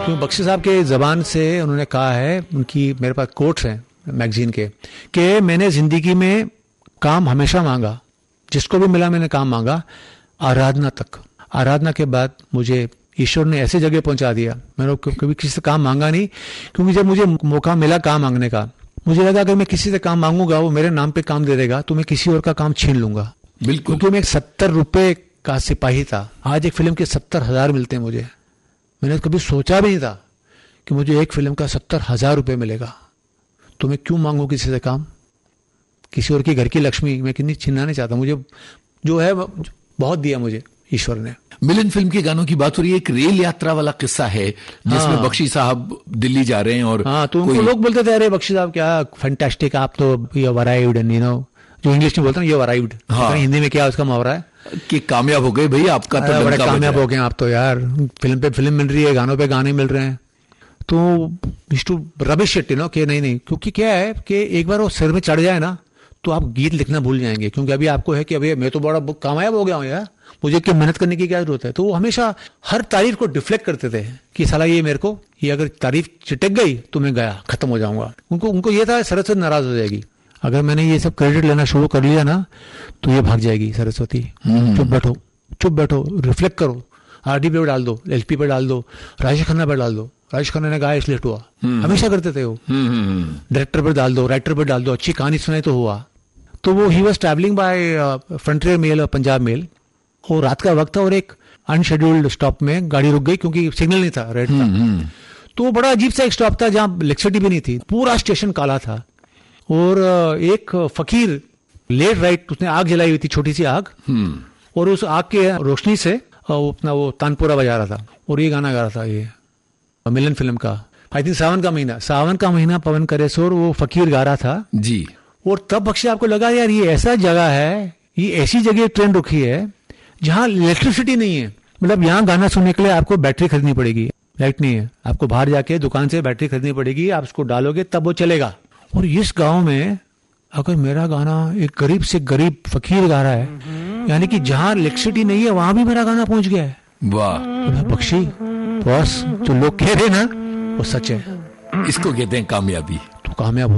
क्यों बख्शी साहब के ज़बान से उन्होंने कहा है, उनकी मेरे पास कोट्स हैं मैगजीन के, कि मैंने ज़िंदगी में काम हमेशा मांगा, जिसको भी मिला मैंने काम मांगा, आराधना तक। आराधना के बाद मुझे ईश्वर ने ऐसे जगह पहुंचा दिया, मैंने कभी किसी से काम मांगा नहीं, क्योंकि जब मुझे मौका मिला काम मांगने का, मुझे लगा अगर मैं किसी से काम मांगूंगा वो मेरे नाम पे काम दे देगा तो मैं किसी और का काम छीन लूंगा। बिल्कुल, क्योंकि मैं 70 रुपए का सिपाही था, आज एक फिल्म के 70,000 मिलते हैं मुझे। मैंने कभी सोचा भी नहीं था कि मुझे एक फिल्म का 70,000 रुपये मिलेगा, तो मैं क्यों मांगू किसी से काम? किसी और की घर की लक्ष्मी मैं कितनी छीनना नहीं चाहता, मुझे जो है बहुत दिया मुझे ईश्वर ने। मिलन फिल्म के गानों की बात हो रही है, एक रेल यात्रा वाला किस्सा है जिसमें बख्शी साहब दिल्ली जा रहे हैं और तो उनको लोग बोलते थे, अरे बख्शी साहब क्या फैंटास्टिक, आप तो यू अराइव्ड, यू नो, जो इंग्लिश में बोलते हैं यू अराइव्ड, हिंदी में क्या उसका मुहावरा है कि कामयाब हो गए भाई, आपका तो बड़े कामयाब हो गए आप तो यार, फिल्म पे फिल्म मिल रही है, गानों पे गाने मिल रहे हैं। तो टू रबिश इट, कि नहीं, क्योंकि क्या है कि एक बार वो सिर में चढ़ जाए ना तो आप गीत लिखना भूल जाएंगे, क्योंकि अभी आपको है कि अभी मैं तो बड़ा कामयाब हो गया हूँ यार, मुझे क्या मेहनत करने की क्या जरूरत है। तो वो हमेशा हर तारीफ को डिफ्लेक्ट करते थे कि साला ये मेरे को, ये अगर तारीफ चिटक गई तो मैं गया, खत्म हो जाऊंगा। उनको ये था सरस्वती नाराज हो जाएगी, अगर मैंने ये सब क्रेडिट लेना शुरू कर लिया ना तो ये भाग जाएगी सरस्वती। चुप बैठो, रिफ्लेक्ट करो, आरडी पे डाल दो, एलपी पे डाल दो, राजेश खन्ना पे डाल दो, राजेश खन्ना ने गाया इसलिए हुआ, हमेशा करते थे वो। डायरेक्टर पर डाल दो, राइटर पर डाल दो, अच्छी कहानी सुनाई तो हुआ। तो वो he was travelling by frontier mail और पंजाब मेल, और रात का वक्त था और एक अनशेड्यूल्ड स्टॉप में गाड़ी रुक गई क्योंकि सिग्नल नहीं था, रेड था। तो वो बड़ा अजीब सा एक स्टॉप था जहां इलेक्ट्रिसिटी भी नहीं थी, पूरा स्टेशन काला था, और एक फकीर लेट राइट, उसने आग जलाई हुई थी, छोटी सी आग, और उस आग के रोशनी से अपना वो तानपुरा बजा रहा था और ये गाना गा रहा था, ये मिलन फिल्म का, आई थिंक सावन का महीना पवन करे शोर, वो फकीर गा रहा था जी। और तब बख्शी आपको लगा यार ये ऐसा जगह है, ये ऐसी जगह ट्रेन रुकी है जहां इलेक्ट्रिसिटी नहीं है, मतलब यहाँ गाना सुनने के लिए आपको बैटरी खरीदनी पड़ेगी, लाइट नहीं है, आपको बाहर जाके दुकान से बैटरी खरीदनी पड़ेगी, आप उसको डालोगे तब वो चलेगा। और इस गांव में अगर मेरा गाना एक गरीब से गरीब फकीर गा रहा है, यानी कि जहां इलेक्ट्रिसिटी नहीं है वहां भी मेरा गाना पहुंच गया है। वाह बख्शी, बॉस जो लोग कह रहे ना वो सच है, इसको कहते हैं कामयाबी। तो कामयाब